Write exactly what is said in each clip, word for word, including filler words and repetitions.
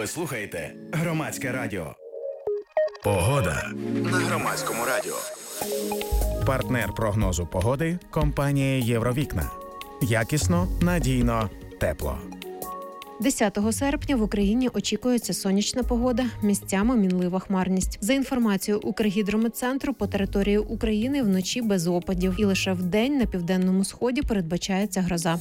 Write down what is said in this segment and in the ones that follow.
Ви слухаєте Громадське радіо. Погода на Громадському радіо. Партнер прогнозу погоди – компанія «Євровікна». Якісно, надійно, тепло. десятого серпня в Україні очікується сонячна погода, місцями мінлива хмарність. За інформацією Укргідрометцентру, по території України вночі без опадів. І лише вдень на південному сході передбачається гроза.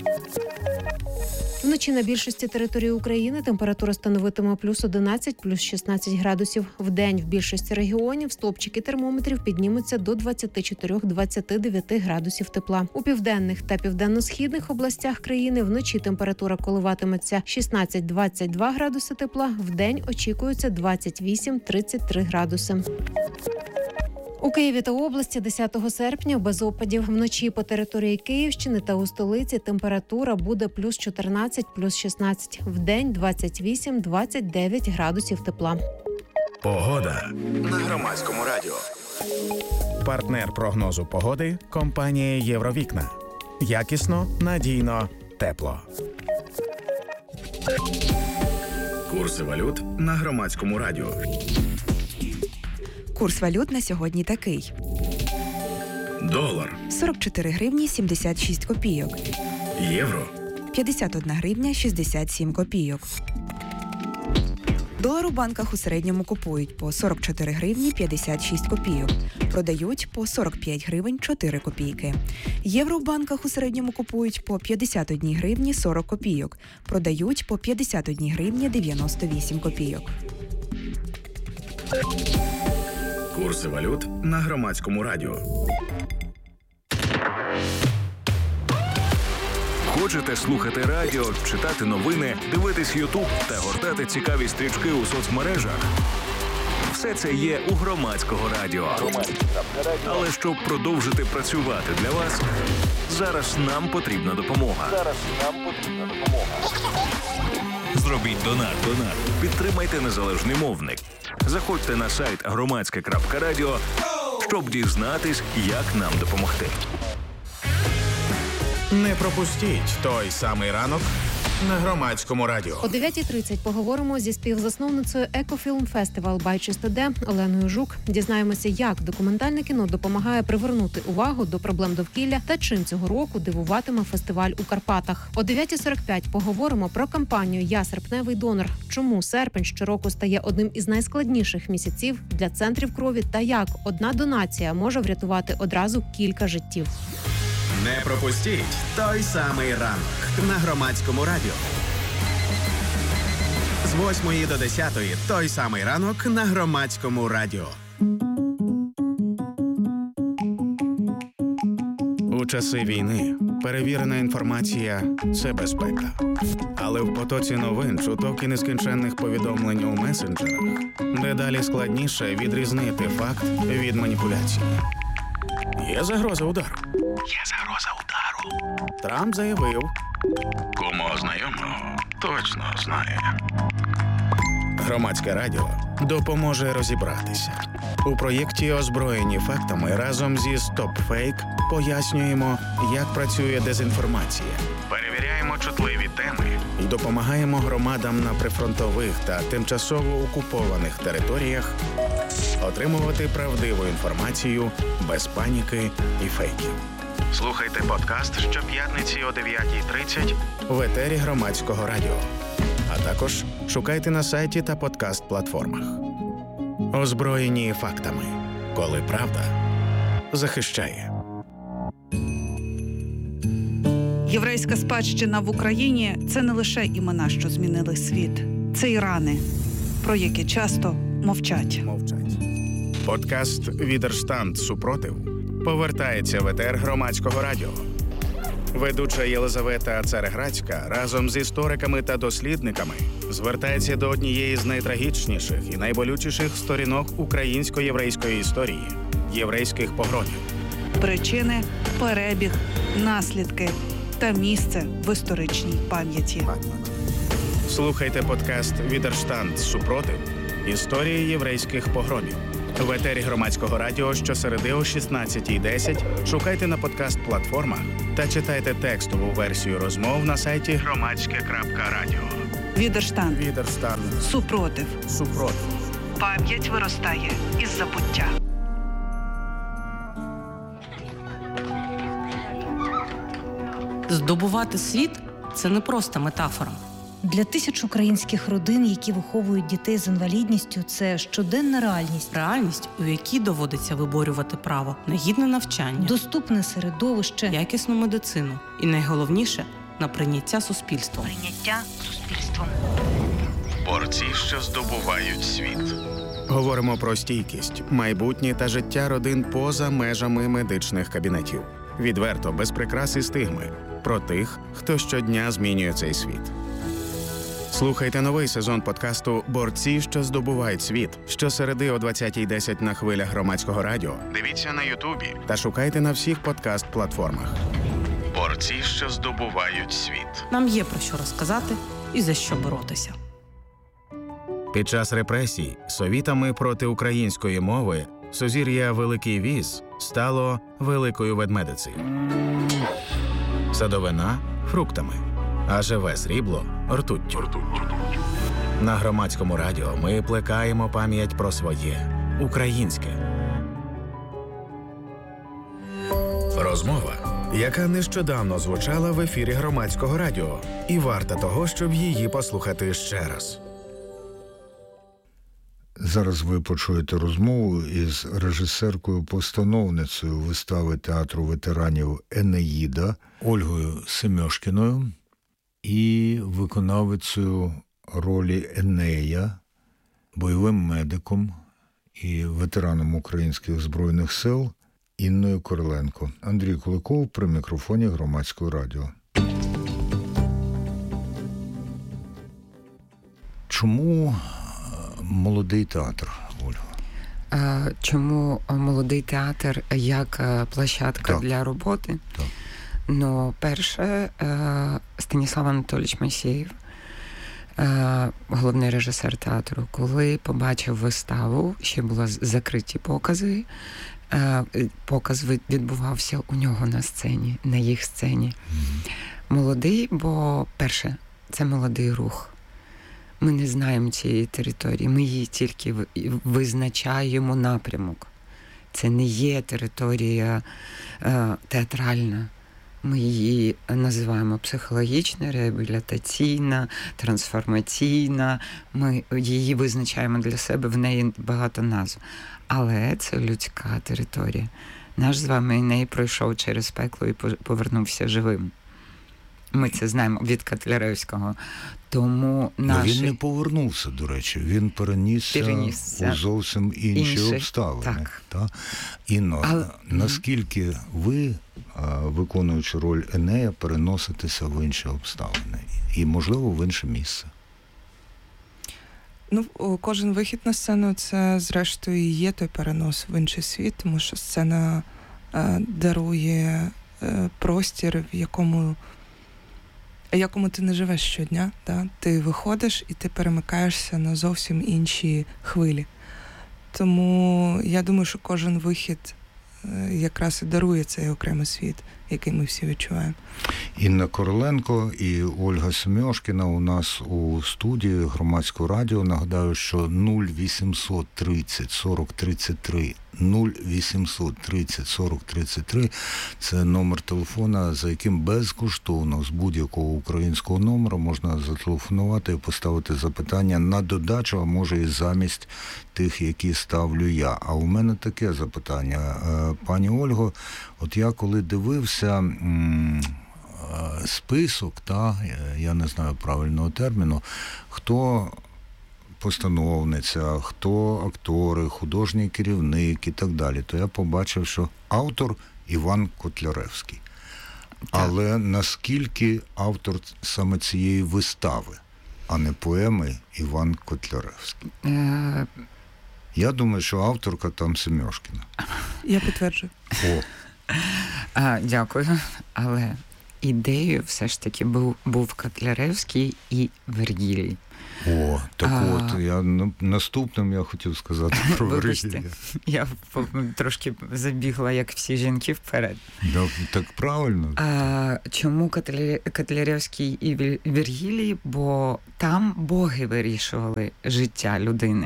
Вночі на більшості території України температура становитиме плюс одинадцять, плюс шістнадцять градусів. Вдень в більшості регіонів стовпчики термометрів піднімуться до двадцять чотири - двадцять дев'ять градусів тепла. У південних та південно-східних областях країни вночі температура коливатиметься шістнадцять - двадцять два градуси тепла. Вдень очікується двадцять вісім - тридцять три градуси. У Києві та області десятого серпня без опадів. Вночі по території Київщини та у столиці температура буде плюс чотирнадцять, плюс шістнадцять. Вдень двадцять вісім - двадцять дев'ять градусів тепла. Погода на Громадському радіо. Партнер прогнозу погоди – компанія «Євровікна». Якісно, надійно, тепло. Курси валют на Громадському радіо. Курс валют на сьогодні такий. Долар сорок чотири гривні сімдесят шість копійок. Євро п'ятдесят одна гривня шістдесят сім копійок. Долар у банках у середньому купують по сорок чотири гривні п'ятдесят шість копійок. Продають по сорок п'ять гривень чотири копійки. Євро в банках у середньому купують по п'ятдесят одна гривні сорок копійок. Продають по п'ятдесят одна гривня дев'яносто вісім копійок. Курси валют на Громадському радіо. Хочете слухати радіо, читати новини, дивитись Ютуб та гортати цікаві стрічки у соцмережах? Все це є у Громадського радіо. Але щоб продовжити працювати для вас, зараз нам потрібна допомога. Зараз нам потрібна допомога. Зробіть донат. Донат. Підтримайте незалежний мовник. Заходьте на сайт громадське крапка радіо, щоб дізнатись, як нам допомогти. Не пропустіть той самий ранок на Громадському радіо. О дев'ятій тридцять поговоримо зі співзасновницею Екофільм Фестивал «Бай Чистоде» Оленою Жук. Дізнаємося, як документальне кіно допомагає привернути увагу до проблем довкілля та чим цього року дивуватиме фестиваль у Карпатах. О дев'ятій сорок п'ять поговоримо про кампанію «Я серпневий донор». Чому серпень щороку стає одним із найскладніших місяців для центрів крові та як одна донація може врятувати одразу кілька життів. Не пропустіть той самий ранок на Громадському радіо. З восьмої до десятої той самий ранок на Громадському радіо. У часи війни перевірена інформація – це безпека. Але в потоці новин, чуток і нескінченних повідомлень у месенджерах дедалі складніше відрізнити факт від маніпуляції. Є загроза удару. Є загроза удару. Трамп заявив. Кому знайомого точно знає. Громадське радіо допоможе розібратися. У проєкті «Озброєні фактами» разом зі «Стоп-фейк» пояснюємо, як працює дезінформація. Перевіряємо чутливі теми і допомагаємо громадам на прифронтових та тимчасово окупованих територіях отримувати правдиву інформацію без паніки і фейків. Слухайте подкаст щоп'ятниці о дев'ятій тридцять в етері Громадського радіо. А також шукайте на сайті та подкаст-платформах. Озброєні фактами. Коли правда захищає. Єврейська спадщина в Україні – це не лише імена, що змінили світ. Це і рани, про які часто мовчать. Мовчать. Подкаст «Відерштанд. Супротив» повертається в етер Громадського радіо. Ведуча Єлизавета Цареградська разом з істориками та дослідниками звертається до однієї з найтрагічніших і найболючіших сторінок українсько-єврейської історії – єврейських погромів. Причини, перебіг, наслідки та місце в історичній пам'яті. Слухайте подкаст «Відерштанд. Супротив. Історії єврейських погромів» в етері Громадського радіо щосереди о шістнадцятій десять. Шукайте на подкаст-платформах та читайте текстову версію розмов на сайті громадське крапка радіо. Відерштанд. Відерштанд. Супротив. Супротив. Пам'ять виростає із забуття. Здобувати світ – це не просто метафора. Для тисяч українських родин, які виховують дітей з інвалідністю, це щоденна реальність. Реальність, у якій доводиться виборювати право на гідне навчання, Доступне середовище, якісну медицину і, найголовніше, на прийняття суспільством. прийняття суспільством. Борці, що здобувають світ. Говоримо про стійкість, майбутнє та життя родин поза межами медичних кабінетів. Відверто, без прикрас і стигми. Про тих, хто щодня змінює цей світ. Слухайте новий сезон подкасту «Борці, що здобувають світ» щосереди о двадцятій десять на хвилях Громадського радіо. Дивіться на Ютубі та шукайте на всіх подкаст-платформах. Борці, що здобувають світ. Нам є про що розказати і за що боротися. Під час репресій совітами проти української мови сузір'я Великий Віз стало Великою Ведмедицею. Садовина – фруктами, а живе срібло – ртуттю. На Громадському радіо ми плекаємо пам'ять про своє – українське. Розмова, яка нещодавно звучала в ефірі Громадського радіо, і варта того, щоб її послухати ще раз. Зараз ви почуєте розмову із режисеркою-постановницею вистави театру ветеранів «Енеїда» Ольгою Семьошкіною і виконавицею ролі Енея, бойовим медиком і ветераном Українських Збройних Сил Інною Короленко. Андрій Куликов при мікрофоні Громадського радіо. Чому молодий театр, Ольга? Чому молодий театр як площадка так. для роботи? Так. Ну, перше, Станіслав Анатолійович Масєєв, головний режисер театру, коли побачив виставу, ще були закриті покази, показ відбувався у нього на сцені, на їх сцені. Mm-hmm. Молодий, бо, перше, це молодий рух. Ми не знаємо цієї території, ми її тільки визначаємо напрямок. Це не є територія е, театральна. Ми її називаємо психологічна, реабілітаційна, трансформаційна. Ми її визначаємо для себе, в неї багато назв. Але це людська територія. Наш з вами Еней пройшов через пекло і повернувся живим. Ми це знаємо від Котляревського. Тому наші... Но він не повернувся, до речі. Він перенісся, перенісся. у зовсім інші, інші. обставини. Так. Та? Інно, Але... наскільки ви, виконуючи роль Енея, переноситеся в інші обставини? І, можливо, в інше місце? Ну, кожен вихід на сцену – це, зрештою, і є той перенос в інший світ, тому що сцена е, дарує е, простір, в якому якому ти не живеш щодня, да? Ти виходиш і ти перемикаєшся на зовсім інші хвилі. Тому я думаю, що кожен вихід якраз і дарує цей окремий світ, який ми всі відчуваємо. Інна Короленко і Ольга Семьошкіна у нас у студії Громадського радіо. Нагадаю, що нуль вісімсот тридцять сорок тридцять три нуль вісімсот тридцять сорок тридцять три – це номер телефона, за яким безкоштовно з будь-якого українського номера можна зателефонувати і поставити запитання на додачу, а може і замість тих, які ставлю я. А у мене таке запитання. Пані Ольго, от я коли дивився м- список, та, я не знаю правильного терміну, хто постановниця, хто актори, художній керівник і так далі, то я побачив, що автор Іван Котляревський. Так. Але наскільки автор саме цієї вистави, а не поеми, Іван Котляревський? Е... Я думаю, що авторка там Семьошкіна. Я підтверджую. О. А, дякую. Але ідеєю все ж таки був, був Котляревський і Вергілій. О, так а, от, я наступним я хотів сказати про Вергілія. Я трошки забігла, як всі жінки, вперед. Да, так правильно. А, чому Котляревський і Вергілій? Бо там боги вирішували життя людини.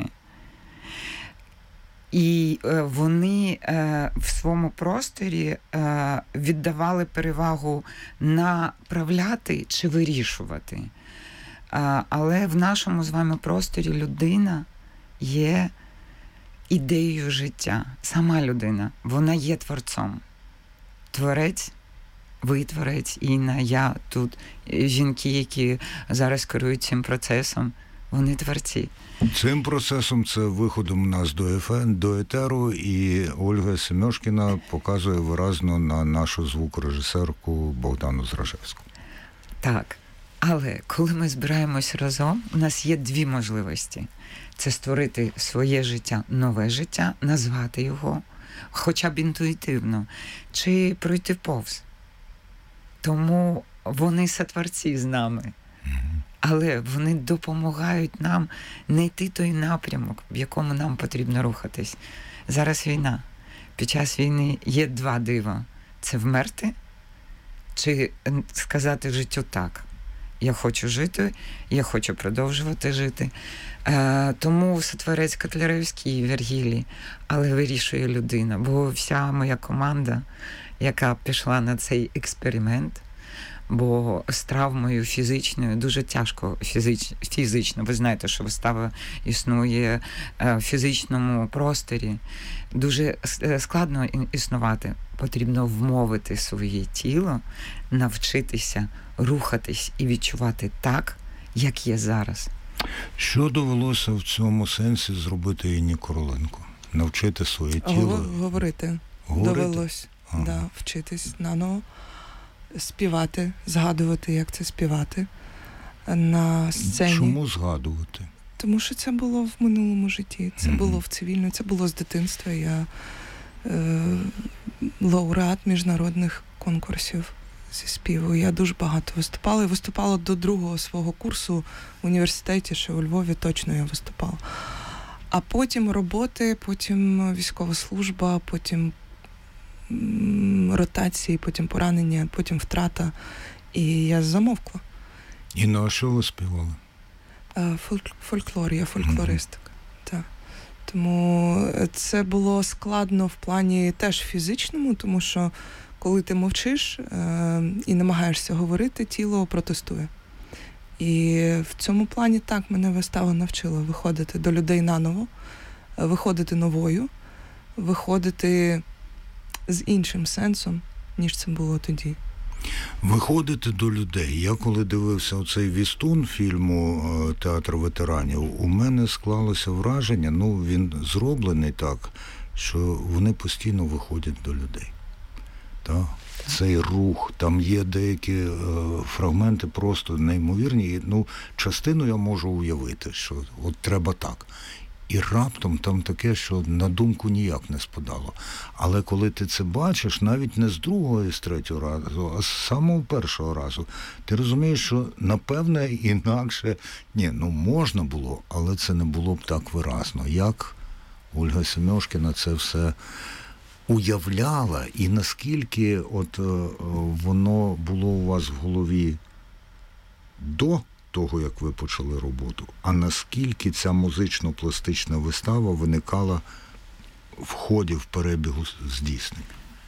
І вони в своєму просторі віддавали перевагу направляти чи вирішувати. Але в нашому з вами просторі людина є ідеєю життя. Сама людина. Вона є творцом. Творець, ви творець, Інна, я тут. Жінки, які зараз керують цим процесом, вони творці. Цим процесом, це виходом нас до, ефе, до етеру, і Ольга Семьошкіна показує виразно на нашу звукорежисерку Богдану Зражевську. Так. Але коли ми збираємось разом, у нас є дві можливості. Це створити своє життя, нове життя, назвати його, хоча б інтуїтивно, чи пройти повз. Тому вони сотворці з нами. Але вони допомагають нам знайти той напрямок, в якому нам потрібно рухатись. Зараз війна. Під час війни є два дива. Це вмерти, чи сказати життю так. Я хочу жити, я хочу продовжувати жити. Е, тому сотворець Котляревський і Вергілій, але вирішує людина. Бо вся моя команда, яка пішла на цей експеримент, бо з травмою фізичною дуже тяжко фізич, фізично. Ви знаєте, що вистава існує в фізичному просторі. Дуже складно існувати. Потрібно вмовити своє тіло, навчитися рухатись і відчувати так, як є зараз. Що довелося в цьому сенсі зробити Інні Короленко? Навчити своє тіло? Говорити. Говорити? Довелось, ага. да, вчитись наново. Співати, згадувати, як це співати на сцені. Чому згадувати? Тому що це було в минулому житті, це mm-hmm. було в цивільному, це було з дитинства. Я е, лауреат міжнародних конкурсів зі співу. Я дуже багато виступала. І виступала до другого свого курсу в університеті, що у Львові точно я виступала. А потім роботи, потім військова служба, потім ротації, потім поранення, потім втрата. І я замовкла. І на що ви співали? Фольк, фольклор, я фольклористка. Mm-hmm. Так. Тому це було складно в плані теж фізичному, тому що коли ти мовчиш е- і намагаєшся говорити, тіло протестує. І в цьому плані так мене вистава навчила виходити до людей наново, виходити новою, виходити з іншим сенсом, ніж це було тоді. Виходити до людей. Я коли дивився оцей вістун фільму «Театр ветеранів», у мене склалося враження, ну він зроблений так, що вони постійно виходять до людей. Так? Цей рух, там є деякі е, фрагменти просто неймовірні. Ну, частину я можу уявити, що от треба так. І раптом там таке, що на думку ніяк не спадало. Але коли ти це бачиш, навіть не з другого і з третього разу, а з самого першого разу, ти розумієш, що, напевне, інакше, ні, ну можна було, але це не було б так виразно. Як Ольга Семьошкіна це все уявляла, і наскільки от воно було у вас в голові до того, як ви почали роботу, а наскільки ця музично-пластична вистава виникала в ході, в перебігу здійснень?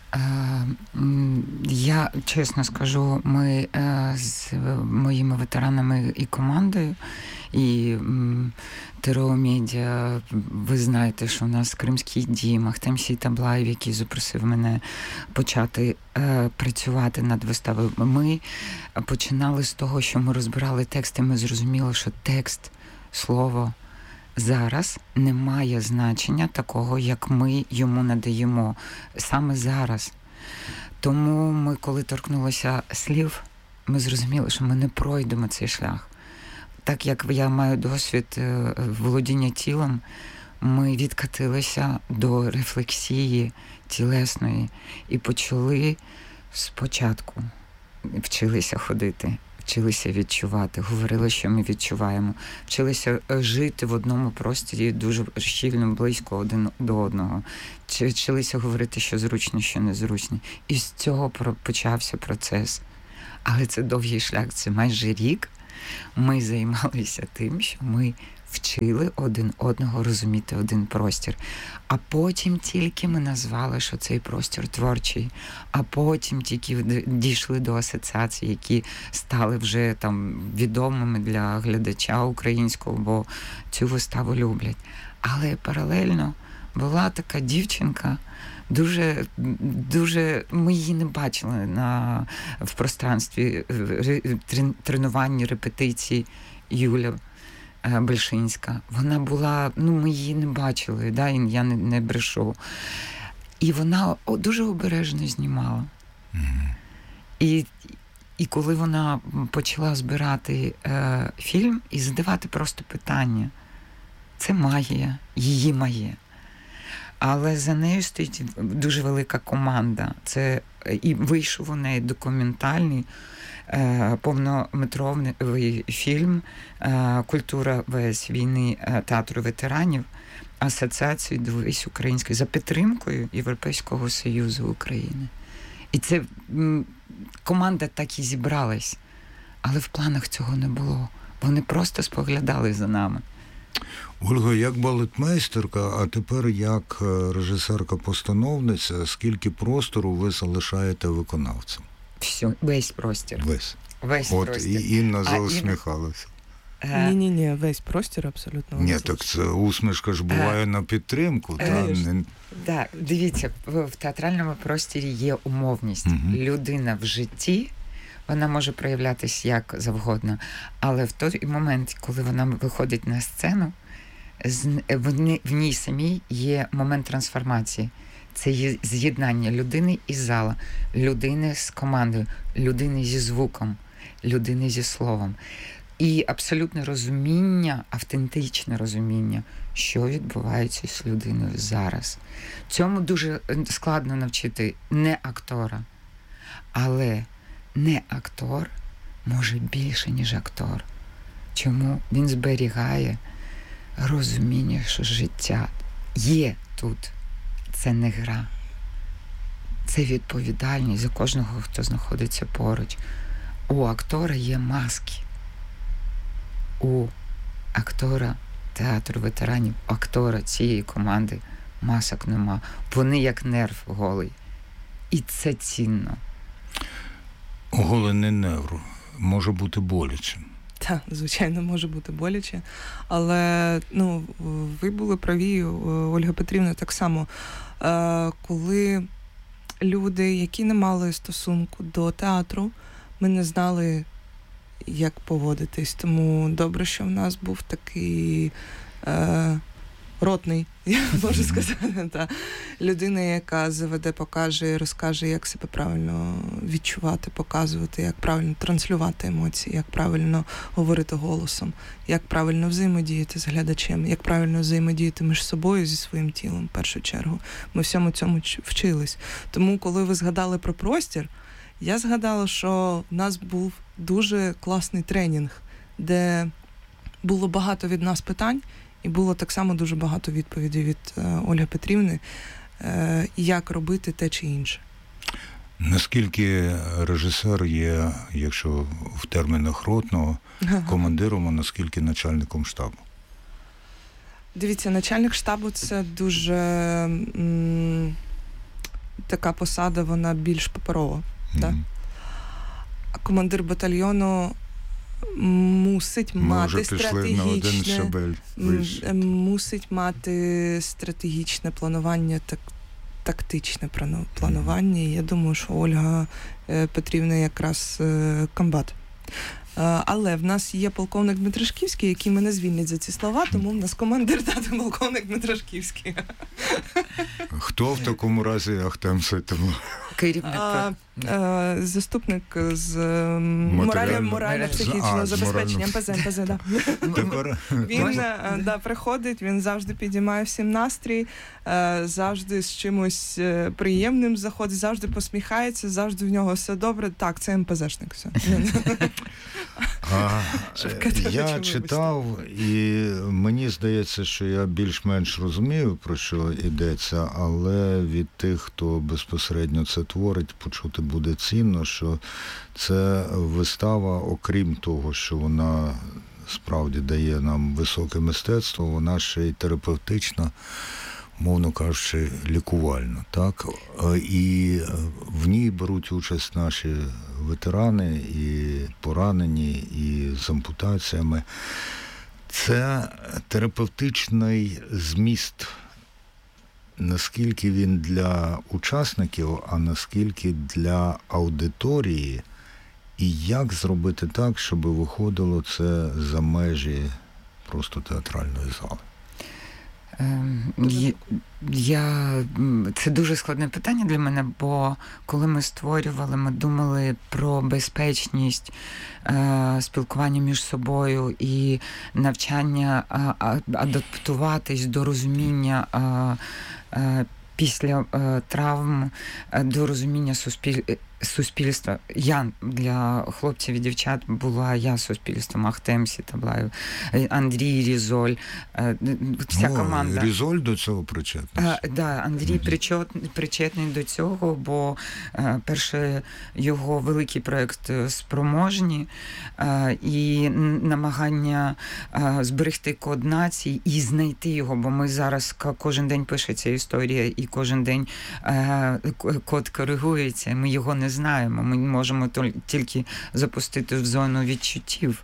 Я чесно скажу, ми з моїми ветеранами і командою, і ТРО Медіа, ви знаєте, що у нас Кримський дім, Ахтем Сій-Таблаєв, який запросив мене почати е, працювати над виставою. Ми починали з того, що ми розбирали тексти, ми зрозуміли, що текст, слово зараз не має значення такого, як ми йому надаємо саме зараз. Тому ми, коли торкнулися слів, ми зрозуміли, що ми не пройдемо цей шлях. Так як я маю досвід володіння тілом, ми відкатилися до рефлексії тілесної і почали спочатку. Вчилися ходити, вчилися відчувати, говорили, що ми відчуваємо, вчилися жити в одному просторі дуже щільно, близько один до одного, вчилися говорити, що зручно, що незручно. І з цього почався процес. Але це довгий шлях, це майже рік. Ми займалися тим, що ми вчили один одного розуміти один простір. А потім тільки ми назвали, що цей простір творчий. А потім тільки дійшли до асоціацій, які стали вже там відомими для глядача українського, бо цю виставу люблять. Але паралельно була така дівчинка, дуже, дуже, ми її не бачили на, в пространстві тренувань, репетицій, Юля Бельшинська. Вона була, ну ми її не бачили, да, я не, не брешу. І вона о, дуже обережно знімала. Mm-hmm. І, і коли вона почала збирати е, фільм і задавати просто питання, це магія, її магія. Але за нею стоїть дуже велика команда. Це і вийшов у неї документальний е, повнометровий фільм е, «Культура ВС війни е, театру ветеранів» Асоціації «Дивись української» за підтримкою Європейського Союзу України. І це м, команда так і зібралась, але в планах цього не було. Вони просто споглядали за нами. Ольга, як балетмейстерка, а тепер як режисерка-постановниця, скільки простору ви залишаєте виконавцям? Все, весь простір. Весь. Весь От простір. І Інна заусміхалася. Ні-ні-ні, весь простір абсолютно. Ні, так це усмішка ж буває а, на підтримку. А, та, не... да, дивіться, в, в театральному просторі є умовність. Угу. Людина в житті, вона може проявлятися як завгодно, але в той момент, коли вона виходить на сцену, в ній самій є момент трансформації. Це є з'єднання людини і зала, людини з командою, людини зі звуком, людини зі словом. І абсолютне розуміння, автентичне розуміння, що відбувається з людиною зараз. Цьому дуже складно навчити не актора, але не актор може більше, ніж актор. Чому? Він зберігає розуміння, що життя є тут. Це не гра. Це відповідальність за кожного, хто знаходиться поруч. У актора є маски. У актора театру ветеранів, актора цієї команди масок нема. Вони як нерв голий. І це цінно. Оголений нерв може бути болячим. Так, звичайно, може бути боляче. Але ну, ви були праві, Ольга Петрівна, так само. Коли люди, які не мали стосунку до театру, ми не знали, як поводитись. Тому добре, що в нас був такий е, ротний, я можу сказати, та, людина, яка заведе, покаже, розкаже, як себе правильно відчувати, показувати, як правильно транслювати емоції, як правильно говорити голосом, як правильно взаємодіяти з глядачем, як правильно взаємодіяти між собою зі своїм тілом, в першу чергу. Ми всьому цьому вчились. Тому, коли ви згадали про простір, я згадала, що в нас був дуже класний тренінг, де було багато від нас питань, і було так само дуже багато відповідей від е, Ольги Петрівни, е, як робити те чи інше. Наскільки режисер є, якщо в термінах ротного, командиром, а наскільки начальником штабу? Дивіться, начальник штабу – це дуже м, така посада, вона більш паперова. Mm-hmm. Так? А командир батальйону мусить Ми мати вже пішли на один щабель вище. Мусить мати стратегічне планування, так, тактичне планування. Mm-hmm. Я думаю, що Ольга Петрівна якраз комбат. Але в нас є полковник Дмитрашківський, який мене звільнить за ці слова, тому в нас командир тата полковник Дмитрашківський. Хто в такому разі Ахтем Сайтимлаєв? Керівник. А, а, заступник з морально-психічного забезпечення ем пе зе, ем пе зе, да. Він да, приходить, він завжди підіймає всім настрій, завжди з чимось приємним заходить, завжди посміхається, завжди в нього все добре. Так, це ем пе зешник. Все. А, я читав, і мені здається, що я більш-менш розумію, про що йдеться, але від тих, хто безпосередньо це творить, почути буде цінно, що це вистава, окрім того, що вона справді дає нам високе мистецтво, вона ще й терапевтична, мовно кажучи, лікувальна. Так? І в ній беруть участь наші ветерани, і поранені, і з ампутаціями. Це терапевтичний зміст, наскільки він для учасників, а наскільки для аудиторії, і як зробити так, щоб виходило це за межі просто театральної зали. Я, я, це дуже складне питання для мене, бо коли ми створювали, ми думали про безпечність, е, спілкування між собою і навчання е, адаптуватись до розуміння е, е, після е, травм, е, до розуміння суспіль... суспільства. Я для хлопців і дівчат була я суспільством, Ахтем Сітаблаєв, Андрій Різоль, вся О, команда. Різоль до цього причетний? А, да, Андрій mm-hmm. причетний до цього, бо а, перше його великий проєкт «Спроможні» а, і намагання а, зберегти код нації і знайти його, бо ми зараз кожен день пишеться історія і кожен день а, код коригується, ми його не знаємо, ми можемо тільки запустити в зону відчуттів.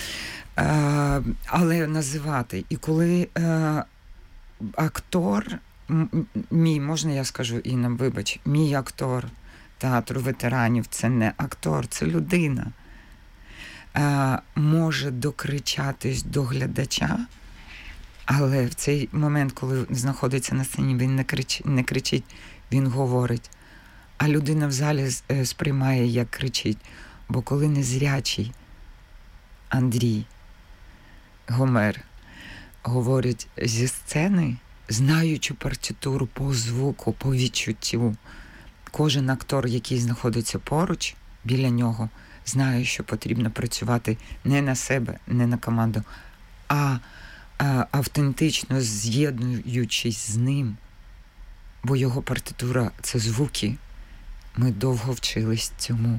Е, але називати. І коли е, актор, м- мій, можна я скажу, Інна, вибач, мій актор театру ветеранів, це не актор, це людина, е, може докричатись до глядача, але в цей момент, коли знаходиться на сцені, він не кричить, не кричить, він говорить. А людина в залі сприймає, як кричить. Бо коли незрячий Андрій Гомер говорить зі сцени, знаючи партитуру по звуку, по відчуттю, кожен актор, який знаходиться поруч, біля нього, знає, що потрібно працювати не на себе, не на команду, а, а автентично з'єднуючись з ним. Бо його партитура – це звуки. Ми довго вчились цьому.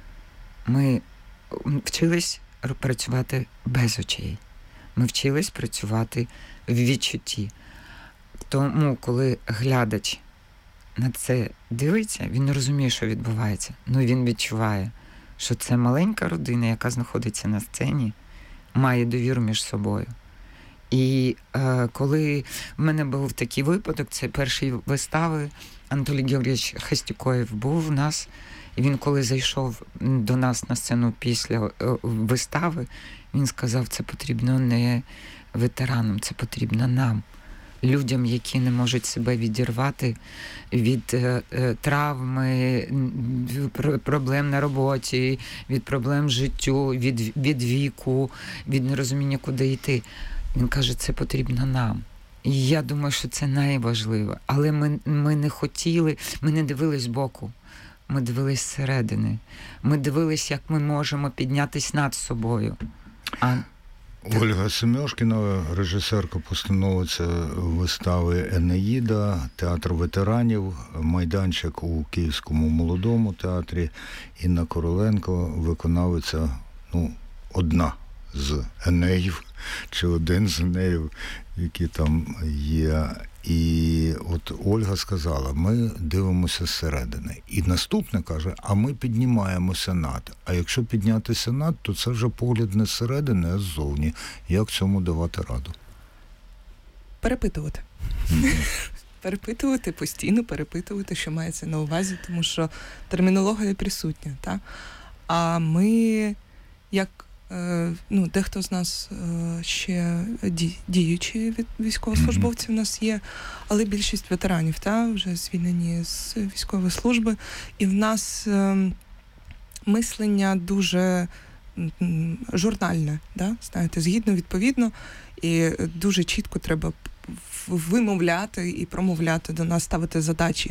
Ми вчились працювати без очей. Ми вчились працювати в відчутті. Тому, коли глядач на це дивиться, він не розуміє, що відбувається. Ну, він відчуває, що це маленька родина, яка знаходиться на сцені, має довіру між собою. І е, коли в мене був такий випадок, це перші вистави, Анатолій Георгійович Хастюкоєв був у нас, і він, коли зайшов до нас на сцену після е, вистави, він сказав, це потрібно не ветеранам, це потрібно нам, людям, які не можуть себе відірвати від е, е, травми, від проблем на роботі, від проблем в життю, від, від віку, від нерозуміння, куди йти. Він каже, це потрібно нам. І я думаю, що це найважливе. Але ми, ми не хотіли, ми не дивились збоку. Ми дивились зсередини. Ми дивились, як ми можемо піднятись над собою. А... Ольга Семьошкіна, режисерка-постановиця вистави «Енеїда», театр ветеранів, майданчик у Київському молодому театрі. Інна Короленко, виконавиця, ну, одна з Енеїв, чи один з Енеїв, які там є. І от Ольга сказала, ми дивимося зсередини. І наступне каже, а ми піднімаємося над. А якщо піднятися над, то це вже погляд не зсередини, а ззовні. Як цьому давати раду? Перепитувати. Mm-hmm. Перепитувати, постійно перепитувати, що мається на увазі, тому що термінологія присутня. Та? А ми, як ну, дехто з нас ще діючі військовослужбовці в нас є, але більшість ветеранів, та, вже звільнені з військової служби. І в нас мислення дуже журнальне, да? Знаєте, згідно, відповідно, і дуже чітко треба вимовляти і промовляти до нас, ставити задачі.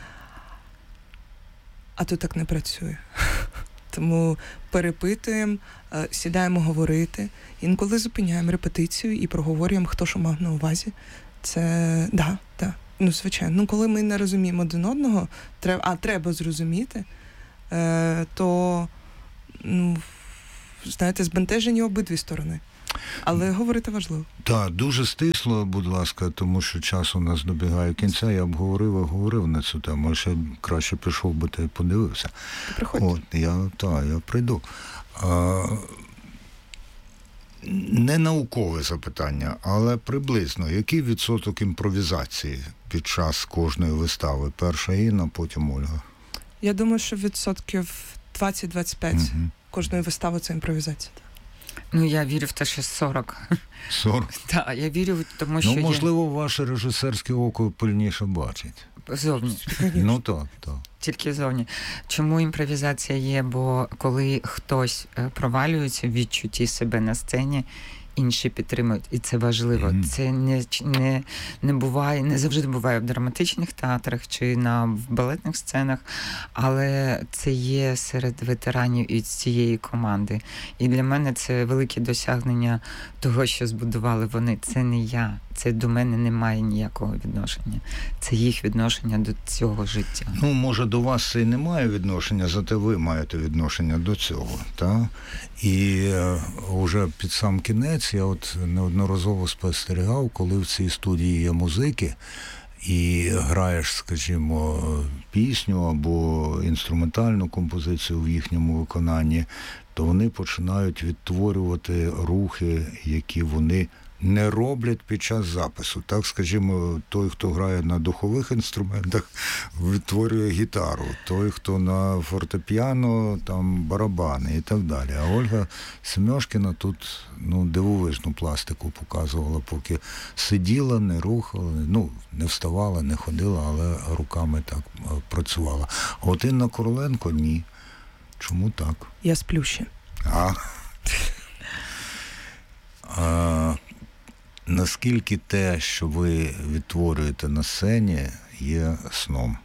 А то так не працює. Тому перепитуємо, сідаємо говорити, інколи зупиняємо репетицію і проговорюємо, хто що мав на увазі. Це, да, да, ну, звичайно. Ну, коли ми не розуміємо один одного, треба, а треба зрозуміти, то, ну, знаєте, збентежені обидві сторони. Але говорити важливо. Так, дуже стисло, будь ласка, тому що час у нас добігає кінця. Я б говорив і говорив на цю тему, а ще краще пішов би та й подивився. Приходьте. От, я, так, я прийду. А, не наукове запитання, але приблизно, який відсоток імпровізації під час кожної вистави? Перша Інна, потім Ольга. Я думаю, що відсотків двадцять-двадцять п'ять угу. кожної вистави – це імпровізація. Ну, я вірю в те, що сорок. сорок? Так, я вірю, тому що... Ну, можливо, є... ваше режисерське око пильніше бачить. Зовні. Ну, так, так. Тільки зовні. Чому імпровізація є? Бо коли хтось провалюється в відчутті себе на сцені, інші підтримують, і це важливо. Mm-hmm. Це не, не, не буває, не завжди буває в драматичних театрах чи на балетних сценах, але це є серед ветеранів і цієї команди. І для мене це велике досягнення того, що збудували вони. Це не я, це до мене не має ніякого відношення. Це їх відношення до цього життя. Ну, може, до вас це і не має відношення, зате ви маєте відношення до цього, так? І е, вже під сам кінець я от неодноразово спостерігав, коли в цій студії є музики, і граєш, скажімо, пісню або інструментальну композицію в їхньому виконанні, то вони починають відтворювати рухи, які вони не роблять під час запису. Так, скажімо, той, хто грає на духових інструментах, відтворює гітару. Той, хто на фортепіано, там барабани і так далі. А Ольга Семьошкіна тут, ну, дивовижну пластику показувала, поки сиділа, не рухала, ну, не вставала, не ходила, але руками так працювала. А от Інна Короленко – ні. Чому так? Я сплю ще. А? А... Наскільки те, що ви відтворюєте на сцені, є сном?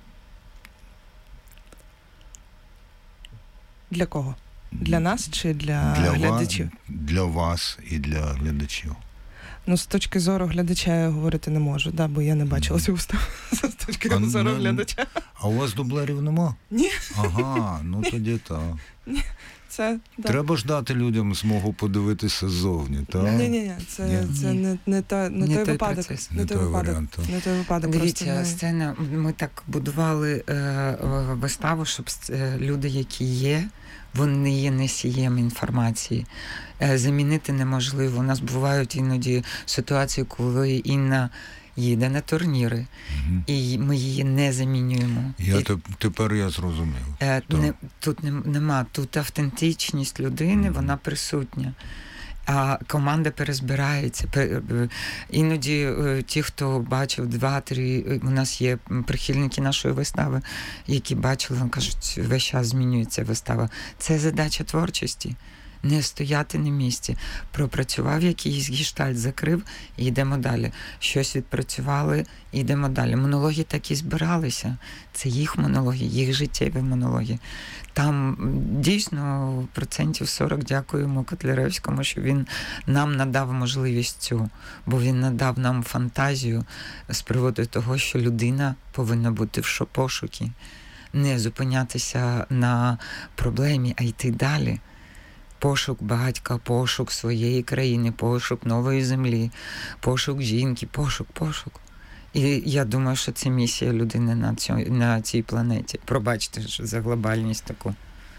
Для кого? Для нас чи для, для глядачів? Вас, для вас і для глядачів. Ну, з точки зору глядача я говорити не можу, да, бо я не бачила цю виставу. З точки а, зору не, глядача. А у вас дублерів нема? Ні. Ага, ну тоді так. Ні. Це, да. Треба ж дати людям змогу подивитися ззовні, так? Ні-ні, це, ні. це не, не, та, не, не той, той випадок. Не, не той, той варіант. Не той випадок. Дивіться, не... сцена, ми так будували е, виставу, щоб е, люди, які є, вони є носієм інформації. Е, замінити неможливо. У нас бувають іноді ситуації, коли Інна їде на турніри, mm-hmm. і ми її не замінюємо. Я і, теп, тепер я зрозумів. Е, не, тут не, нема, тут автентичність людини, mm-hmm. вона присутня. А команда перезбирається. Іноді ті, хто бачив два-три, у нас є прихильники нашої вистави, які бачили, кажуть, весь час змінюється вистава. Це задача творчості. Не стояти на місці. Пропрацював якийсь гештальт, закрив і йдемо далі. Щось відпрацювали і йдемо далі. Монологи так і збиралися. Це їх монологи, їх життєві монологи. Там дійсно процентів сорок дякуємо Котляревському, що він нам надав можливість цю, бо він надав нам фантазію з приводу того, що людина повинна бути в пошукі. Не зупинятися на проблемі, а йти далі. Пошук батька, пошук своєї країни, пошук нової землі, пошук жінки, пошук, пошук. І я думаю, що це місія людини на, цьо, на цій планеті. Пробачте за глобальність таку.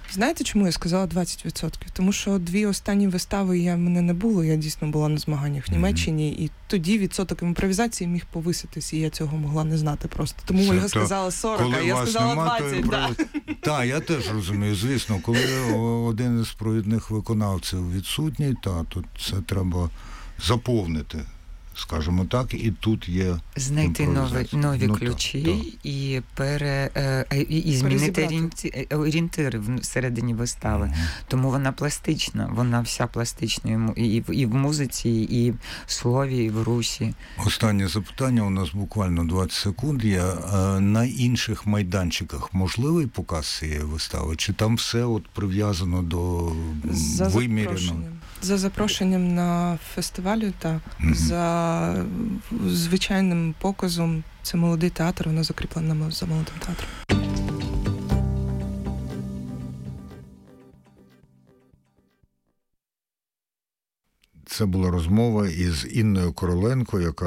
Знаєте, чому я сказала двадцять відсотків? Тому що дві останні вистави я мене не було, я дійсно була на змаганнях в Німеччині, і тоді відсоток імпровізації міг повиситись, і я цього могла не знати просто. Тому Це я то, сказала сорок, а я сказала нема, двадцять. Так, да. Та, я теж розумію, звісно, коли один із провідних виконавців відсутній, та, то це треба заповнити, скажімо так, і тут є знайти нові, нові ну, ключі так, так. і, пере, е, і, і змінити орієнти, орієнтири всередині вистави. Mm-hmm. Тому вона пластична, вона вся пластична і в, і в музиці, і в слові, і в русі. Останнє запитання, у нас буквально двадцять секунд є. На інших майданчиках можливий показ цієї вистави? Чи там все от прив'язано до За вимірено? Запрошенням. За запрошенням на фестивалі, та mm-hmm. за звичайним показом. Це молодий театр, воно закріплено за молодим театром. Це була розмова із Інною Короленко, яка